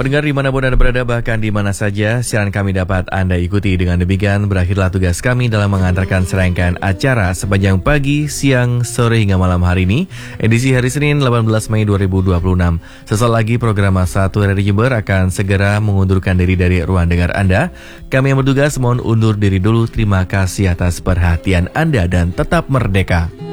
Pendengar dimanapun Anda berada, bahkan di mana saja siaran kami dapat Anda ikuti. Dengan demikian berakhirlah tugas kami dalam mengantarkan serangkaian acara sepanjang pagi, siang, sore hingga malam hari ini. Edisi hari Senin 18 Mei 2026. Sesaat lagi program Satu Hari Jember akan segera mengundurkan diri dari ruang dengar Anda. Kami yang bertugas mohon undur diri dulu. Terima kasih atas perhatian Anda dan tetap merdeka.